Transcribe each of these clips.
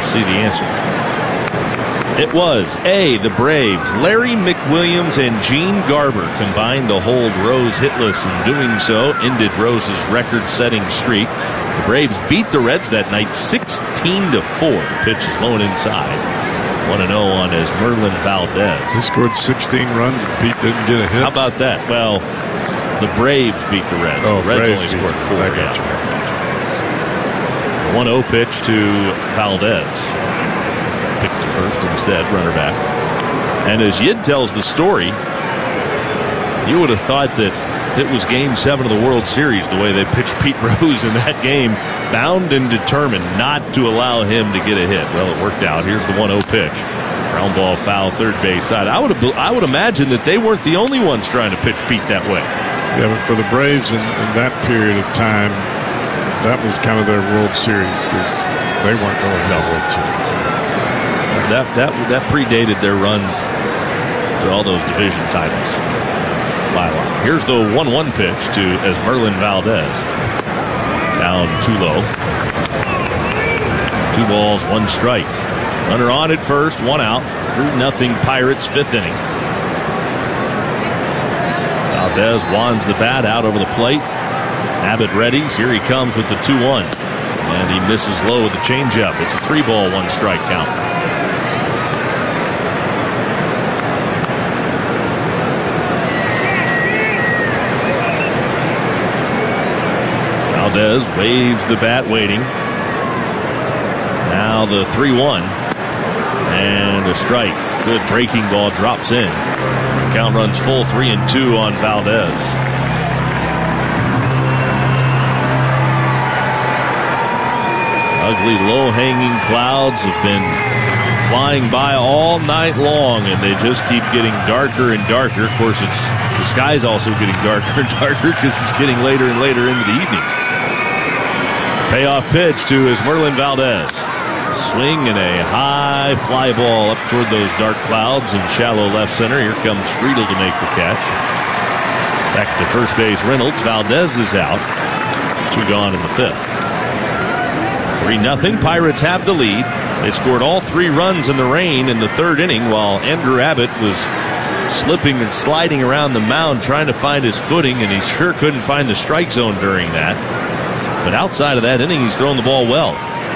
see the answer. It was A, the Braves. Larry McWilliams and Gene Garber combined to hold Rose hitless. In doing so, ended Rose's record-setting streak. The Braves beat the Reds that night 16-4. The pitch is low and inside. 1-0 on Esmerlin Valdez. He scored 16 runs and Pete didn't get a hit. How about that? Well, the Braves beat the Reds. Oh, the Reds Braves only scored 4. I got you. 1-0 pitch to Valdez. Picked to first instead, runner back. And as Yid tells the story, you would have thought that it was Game 7 of the World Series, the way they pitched Pete Rose in that game, bound and determined not to allow him to get a hit. Well, it worked out. Here's the 1-0 pitch. Ground ball foul, third base side. I would imagine that they weren't the only ones trying to pitch Pete that way. Yeah, but for the Braves in that period of time, that was kind of their World Series because they weren't going to World Series. That predated their run to all those division titles. Here's the 1-1 pitch to Esmerlin Valdez. Down too low. 2 balls, 1 strike. Runner on at first, 1 out. 3-0 Pirates, 5th inning. Valdez wands the bat out over the plate. Abbott readies. Here he comes with the 2-1. And he misses low with the changeup. It's a 3-ball, 1 strike count. Valdez waves the bat, waiting. Now the 3-1. And a strike. Good breaking ball drops in. Count runs full, 3-2 on Valdez. Ugly low-hanging clouds have been flying by all night long, and they just keep getting darker and darker. Of course, the sky's also getting darker and darker because it's getting later and later into the evening. Payoff pitch to Esmerlin Valdez. Swing and a high fly ball up toward those dark clouds in shallow left center. Here comes Friedel to make the catch. Back to first base, Reynolds. Valdez is out. 2 gone in the 5th. 3-0. Pirates have the lead. They scored all 3 runs in the rain in the 3rd inning while Andrew Abbott was slipping and sliding around the mound trying to find his footing, and he sure couldn't find the strike zone during that. But outside of that inning, he's thrown the ball well.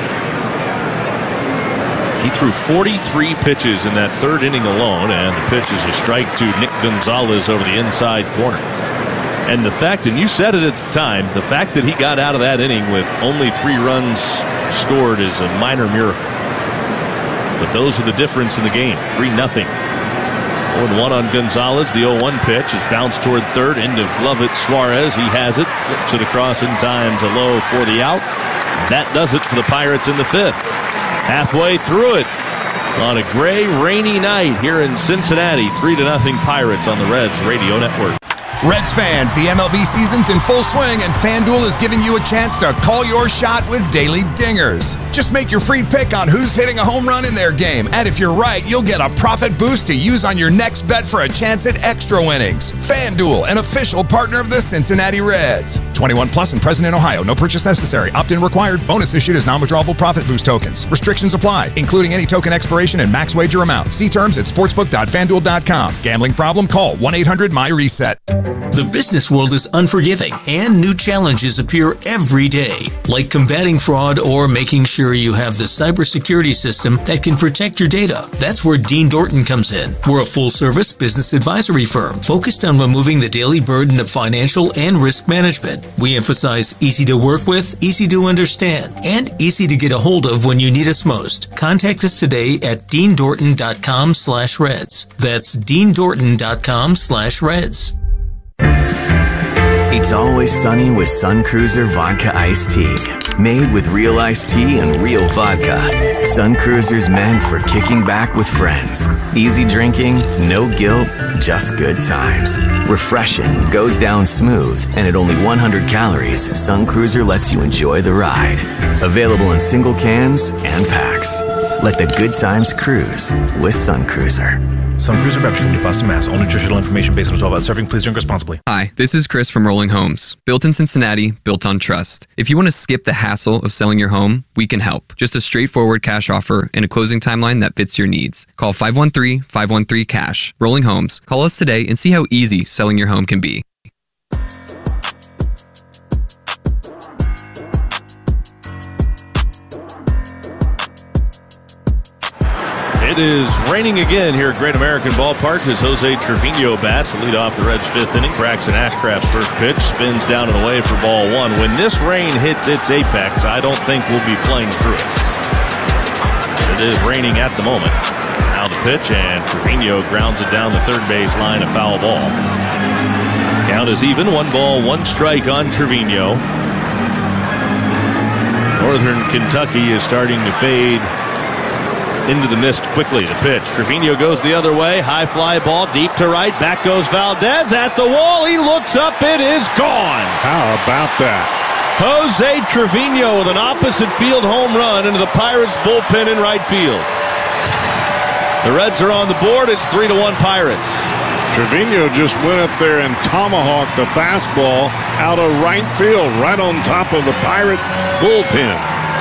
He threw 43 pitches in that 3rd inning alone, and the pitch is a strike to Nick Gonzalez over the inside corner. And the fact, and you said it at the time, the fact that he got out of that inning with only 3 runs scored is a minor miracle. But those are the difference in the game. 3-0. 0-1 on Gonzalez. The 0-1 pitch is bounced toward third into Glovett Suarez. He has it. Flips it across in time to Lowe for the out. That does it for the Pirates in the 5th. Halfway through it on a gray, rainy night here in Cincinnati. 3-0 Pirates on the Reds Radio Network. Reds fans, the MLB season's in full swing, and FanDuel is giving you a chance to call your shot with daily dingers. Just make your free pick on who's hitting a home run in their game, and if you're right, you'll get a profit boost to use on your next bet for a chance at extra winnings. FanDuel, an official partner of the Cincinnati Reds. 21 plus and present in Ohio. No purchase necessary. Opt-in required. Bonus issued as non-withdrawable profit boost tokens. Restrictions apply, including any token expiration and max wager amount. See terms at sportsbook.fanduel.com. Gambling problem? Call 1-800-MY-RESET. The business world is unforgiving, and new challenges appear every day, like combating fraud or making sure you have the cybersecurity system that can protect your data. That's where Dean Dorton comes in. We're a full-service business advisory firm focused on removing the daily burden of financial and risk management. We emphasize easy to work with, easy to understand, and easy to get a hold of when you need us most. Contact us today at deandorton.com/reds. That's deandorton.com/reds. It's always sunny with Sun Cruiser Vodka Iced Tea. Made with real iced tea and real vodka. Sun Cruiser's meant for kicking back with friends. Easy drinking, no guilt, just good times. Refreshing, goes down smooth, and at only 100 calories, Sun Cruiser lets you enjoy the ride. Available in single cans and packs. Let the good times cruise with Sun Cruiser. Sun Cruiser Beverage Company, Boston, Mass. All nutritional information based on 12-ounce serving. Please drink responsibly. Hi, this is Chris from Rolling Homes. Built in Cincinnati, built on trust. If you want to skip the hassle of selling your home, we can help. Just a straightforward cash offer and a closing timeline that fits your needs. Call 513-513-CASH. Rolling Homes. Call us today and see how easy selling your home can be. It is raining again here at Great American Ballpark as Jose Trevino bats to lead off the Reds' fifth inning. Braxton Ashcraft's first pitch spins down and away for ball one. When this rain hits its apex, I don't think we'll be playing through it. It is raining at the moment. Now the pitch, and Trevino grounds it down the third base line, a foul ball. Count is even, 1 ball, 1 strike on Trevino. Northern Kentucky is starting to fade into the mist quickly. The pitch. Trevino goes the other way. High fly ball deep to right. Back goes Valdez at the wall. He looks up. It is gone. How about that? Jose Trevino with an opposite field home run into the Pirates bullpen in right field. The Reds are on the board. It's 3-1 Pirates. Trevino just went up there and tomahawked the fastball out of right field, right on top of the Pirate bullpen.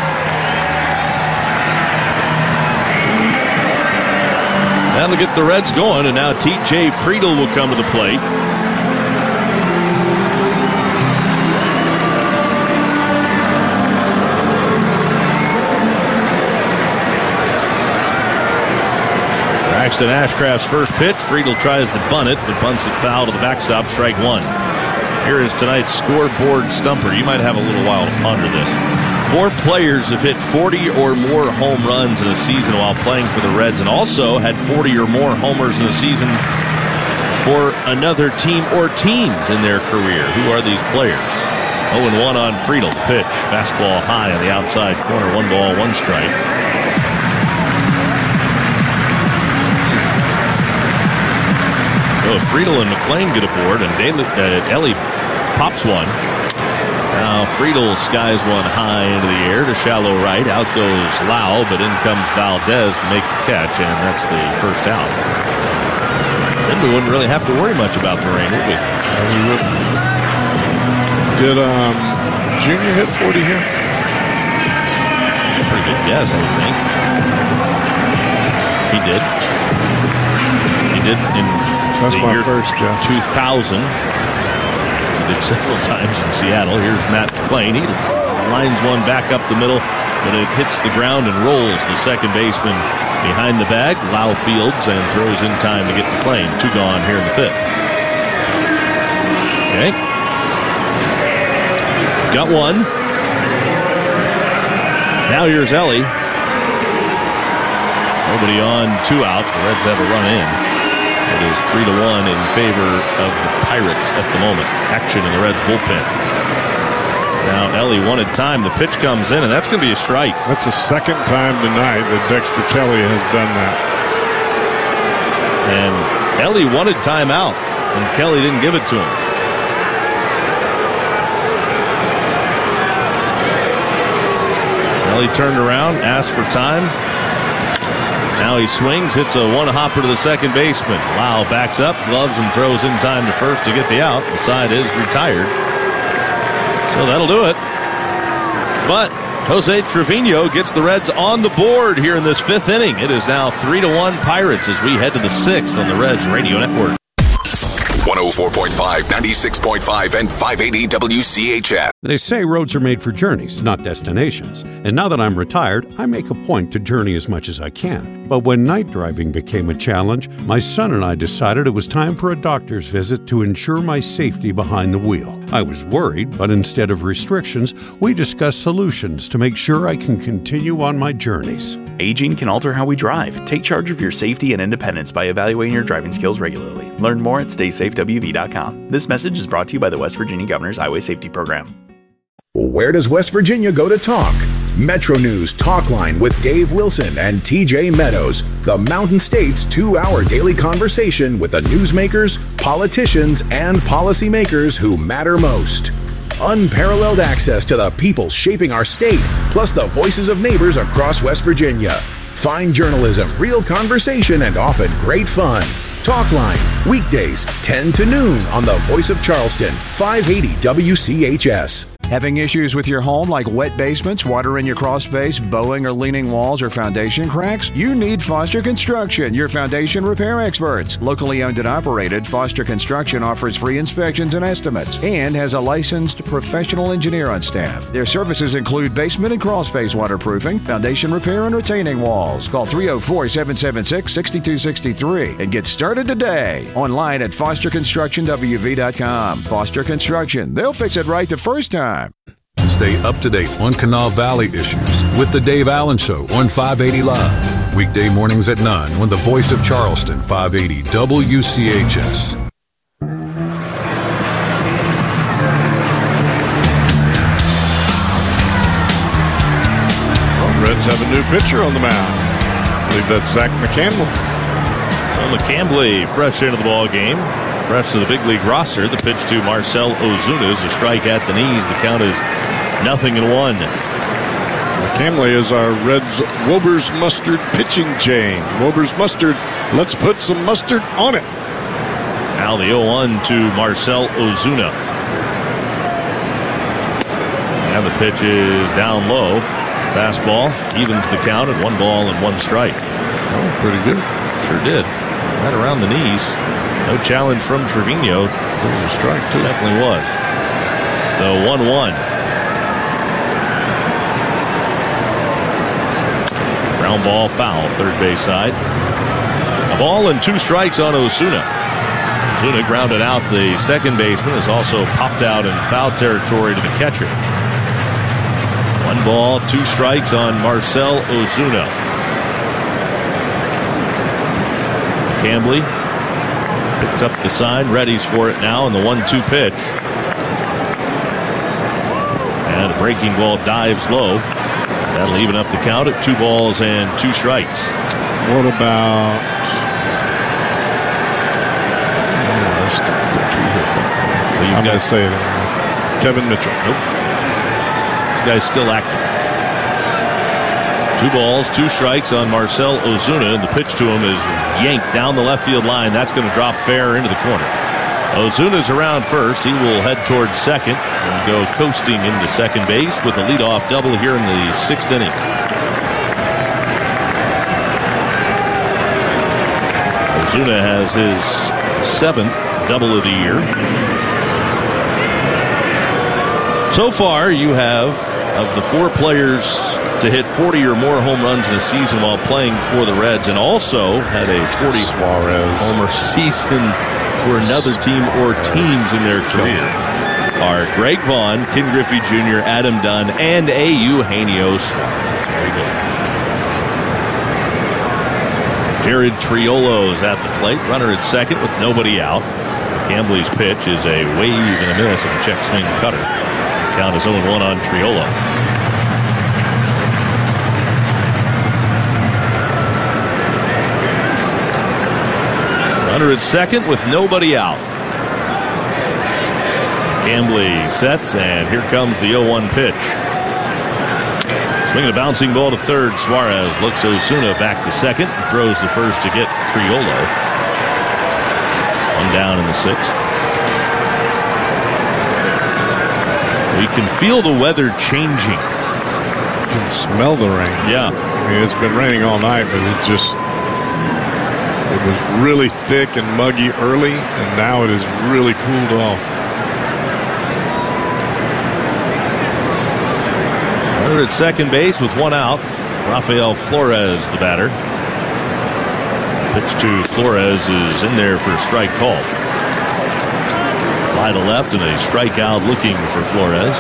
That'll get the Reds going, and now T.J. Friedl will come to the plate. Braxton Ashcraft's first pitch. Friedl tries to bunt it, but bunts it foul to the backstop, strike one. Here is tonight's scoreboard stumper. You might have a little while to ponder this. 4 players have hit 40 or more home runs in a season while playing for the Reds, and also had 40 or more homers in a season for another team or teams in their career. Who are these players? 0-1 on Friedl. Pitch. Fastball high on the outside corner. 1 ball, 1 strike. So Friedl and McLean get aboard, and Ellie pops one. Now Friedl skies one high into the air to shallow right. Out goes Lau, but in comes Valdez to make the catch, and that's the first out. Then we wouldn't really have to worry much about the rain, would we? We wouldn't. Did Junior hit 40 here? That's a pretty good guess, I would think. He did. He did in That's the my year first guess. 2000. Did several times in Seattle. Here's Matt McLean. He lines one back up the middle, but it hits the ground and rolls the second baseman behind the bag. Lau fields and throws in time to get McLean. 2 gone here in the 5th. Okay. Got one. Now here's Ellie. Nobody on, 2 outs. The Reds have a run in. It is 3-1 in favor of the Pirates at the moment. Action in the Reds bullpen. Now Ellie wanted time. The pitch comes in, and that's going to be a strike. That's the second time tonight that Dexter Kelly has done that. And Ellie wanted time out, and Kelly didn't give it to him. Ellie turned around, asked for time. Now he swings, hits a 1-hopper to the second baseman. Lau backs up, gloves, and throws in time to first to get the out. The side is retired. So that'll do it. But Jose Trevino gets the Reds on the board here in this 5th inning. It is now 3-1 Pirates as we head to the 6th on the Reds Radio Network. 104.5, 96.5, and 580 WCHF. They say roads are made for journeys, not destinations. And now that I'm retired, I make a point to journey as much as I can. But when night driving became a challenge, my son and I decided it was time for a doctor's visit to ensure my safety behind the wheel. I was worried, but instead of restrictions, we discussed solutions to make sure I can continue on my journeys. Aging can alter how we drive. Take charge of your safety and independence by evaluating your driving skills regularly. Learn more at StaySafeWV.com. This message is brought to you by the West Virginia Governor's Highway Safety Program. Where does West Virginia go to talk? Metro News Talkline with Dave Wilson and TJ Meadows. The Mountain State's 2-hour daily conversation with the newsmakers, politicians, and policymakers who matter most. Unparalleled access to the people shaping our state, plus the voices of neighbors across West Virginia. Fine journalism, real conversation, and often great fun. Talkline, weekdays 10 to noon on the Voice of Charleston, 580 WCHS. Having issues with your home like wet basements, water in your crawl space, bowing or leaning walls, or foundation cracks? You need Foster Construction, your foundation repair experts. Locally owned and operated, Foster Construction offers free inspections and estimates and has a licensed professional engineer on staff. Their services include basement and crawl space waterproofing, foundation repair, and retaining walls. Call 304-776-6263 and get started today. Online at fosterconstructionwv.com. Foster Construction. They'll fix it right the first time. Stay up to date on Canal Valley issues with The Dave Allen Show on 580 Live. Weekday mornings at 9 on the Voice of Charleston, 580 WCHS. Reds have a new pitcher on the mound. I believe that's Zach McCandless. So McCandless fresh into the ball game. Fresh to the big league roster. The pitch to Marcell Ozuna is a strike at the knees. The count is 0-1. McCandless is our Reds Wober's Mustard pitching change. Wober's Mustard, let's put some mustard on it. Now the 0-1 to Marcell Ozuna. And the pitch is down low. Fastball evens the count at 1 ball and 1 strike. Oh, pretty good. Sure did. Right around the knees. No challenge from Trevino. It was a strike, too. Definitely was. The 1-1. Ground ball foul, third base side. A ball and 2 strikes on Ozuna. Ozuna grounded out. The second baseman is also popped out in foul territory to the catcher. 1 ball, 2 strikes on Marcell Ozuna. Cambley picks up the sign, readies for it now in the 1-2 pitch. And a breaking ball dives low. That'll even up the count at 2 balls and 2 strikes. What about... I still think he hit that. I'm going to say it. Kevin Mitchell. Nope. This guy's still active. 2 balls, 2 strikes on Marcell Ozuna, and the pitch to him is yanked down the left field line. That's going to drop fair into the corner. Ozuna's around first. He will head towards second and go coasting into second base with a leadoff double here in the 6th inning. Ozuna has his 7th double of the year. So far, you have, of the 4 players to hit 40 or more home runs in a season while playing for the Reds, and also had a 40-homer season for another team or teams in their career, are Greg Vaughn, Ken Griffey Jr., Adam Dunn, and Eugenio Suarez. Very good. Jared Triolo's at the plate, runner at second with nobody out. Cambley's pitch is a wave and a miss and a check swing cutter. Count is 0-1 on Triolo. Runner at second with nobody out. Cambley sets, and here comes the 0-1 pitch. Swinging a bouncing ball to third. Suarez looks Ozuna back to second. Throws the first to get Triolo. 1 down in the 6th. We can feel the weather changing. You can smell the rain. Yeah. I mean, it's been raining all night, but it was really thick and muggy early, and now it is really cooled off. Runner at second base with 1 out. Rafael Flores, the batter. Pitch to Flores is in there for a strike call. Fly to left and a strikeout looking for Flores.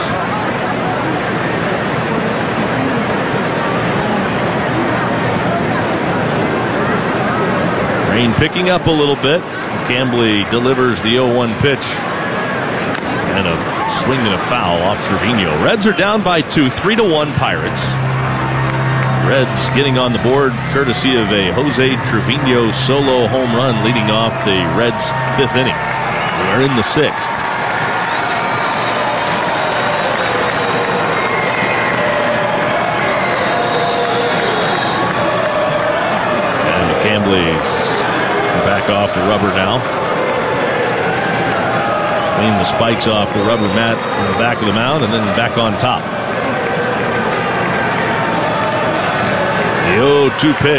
Rain picking up a little bit. Cambley delivers the 0-1 pitch. And a swing and a foul off Trevino. Reds are down by 2, 3-1 Pirates. Reds getting on the board courtesy of a Jose Trevino solo home run leading off the Reds' 5th inning. We're in the 6th. Phillies back off the rubber now. Clean the spikes off the rubber mat in the back of the mound and then back on top. The 0-2 pitch